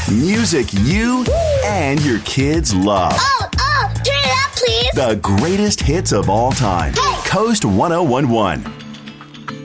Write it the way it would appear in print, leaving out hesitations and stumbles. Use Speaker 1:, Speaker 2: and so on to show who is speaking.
Speaker 1: Music you and your kids love.
Speaker 2: Oh, turn it up, please.
Speaker 1: The greatest hits of all time.
Speaker 2: Hey.
Speaker 1: Coast 1011.